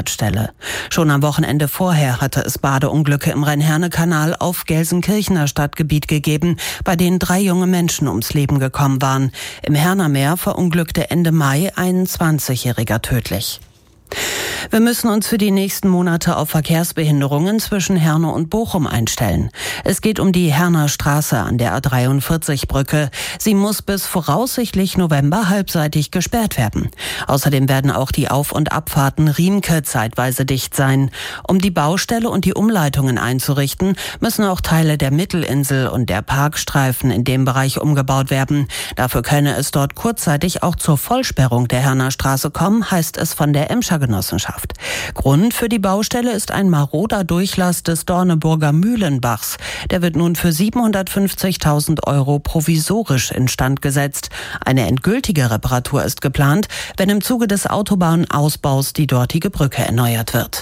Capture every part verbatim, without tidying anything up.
Unfallstelle. Schon am Wochenende vorher hatte es Badeunglücke im Rhein-Herne-Kanal auf Gelsenkirchener Stadtgebiet gegeben, bei denen drei junge Menschen ums Leben gekommen waren. Im Herner Meer verunglückte Ende Mai ein zwanzigjähriger tödlich. Wir müssen uns für die nächsten Monate auf Verkehrsbehinderungen zwischen Herne und Bochum einstellen. Es geht um die Herner Straße an der A dreiundvierzig Brücke. Sie muss bis voraussichtlich November halbseitig gesperrt werden. Außerdem werden auch die Auf- und Abfahrten Riemke zeitweise dicht sein. Um die Baustelle und die Umleitungen einzurichten, müssen auch Teile der Mittelinsel und der Parkstreifen in dem Bereich umgebaut werden. Dafür könne es dort kurzzeitig auch zur Vollsperrung der Herner Straße kommen, heißt es von der Emscher Genossenschaft. Grund für die Baustelle ist ein maroder Durchlass des Dorneburger Mühlenbachs. Der wird nun für siebenhundertfünfzigtausend Euro provisorisch instand gesetzt. Eine endgültige Reparatur ist geplant, wenn im Zuge des Autobahnausbaus die dortige Brücke erneuert wird.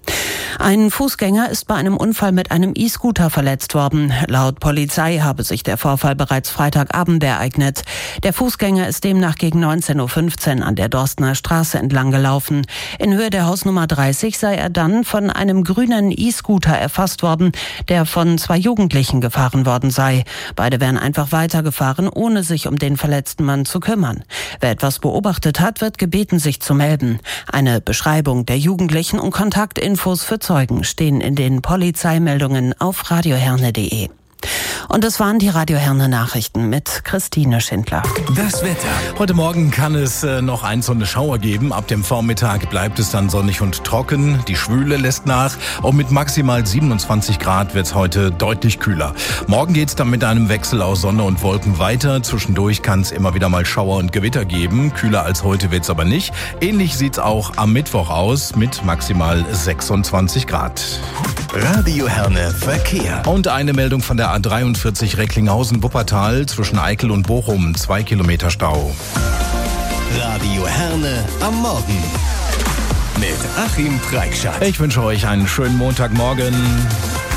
Ein Fußgänger ist bei einem Unfall mit einem E-Scooter verletzt worden. Laut Polizei habe sich der Vorfall bereits Freitagabend ereignet. Der Fußgänger ist demnach gegen neunzehn Uhr fünfzehn an der Dorstener Straße entlang gelaufen. In Höhe der Hausnummer dreißig sei er dann von einem grünen E-Scooter erfasst worden, der von zwei Jugendlichen gefahren worden sei. Beide wären einfach weitergefahren, ohne sich um den verletzten Mann zu kümmern. Wer etwas beobachtet hat, wird gebeten, sich zu melden. Eine Beschreibung der Jugendlichen und Kontaktinfos für Zeugen stehen in den Polizeimeldungen auf radioherne punkt de. Und es waren die Radio Herne Nachrichten mit Christine Schindler. Das Wetter. Heute Morgen kann es äh, noch ein so eine Schauer geben. Ab dem Vormittag bleibt es dann sonnig und trocken. Die Schwüle lässt nach. Auch mit maximal siebenundzwanzig Grad wird es heute deutlich kühler. Morgen geht es dann mit einem Wechsel aus Sonne und Wolken weiter. Zwischendurch kann es immer wieder mal Schauer und Gewitter geben. Kühler als heute wird es aber nicht. Ähnlich sieht es auch am Mittwoch aus mit maximal sechsundzwanzig Grad. Radio Herne Verkehr. Und eine Meldung von der A dreiundvierzig Recklinghausen-Wuppertal zwischen Eickel und Bochum. Zwei Kilometer Stau. Radio Herne am Morgen. Mit Achim Preikschat. Ich wünsche euch einen schönen Montagmorgen.